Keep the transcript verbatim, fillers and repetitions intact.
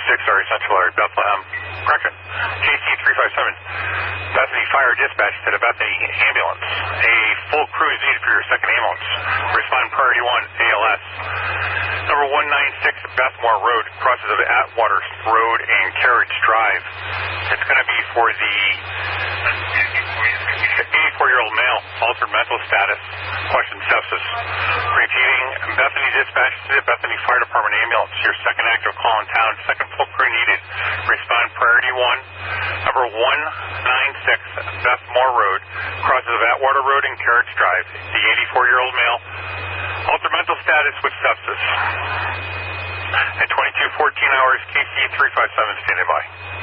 six, sorry, Central Area, Bethlehem. Correction. K C three five seven. Bethany Fire Dispatch to the Bethany Ambulance. A full crew is needed for your second ambulance. Respond priority one, A L S. Number one ninety-six Bethmore Road, crosses of Atwater Road and Carriage Drive. It's going to be for the eighty-four-year-old male, altered mental status, question sepsis. Repeating, Bethany Dispatch to the Bethany Fire Department Ambulance. Your second active call in town, second full crew needed. Respond priority one. Number one ninety-six Bethmore Road, crosses of Atwater Road and Carriage Drive. The eighty-four-year-old male, altered mental status with sepsis. At twenty-two fourteen hours, K C three five seven standing by.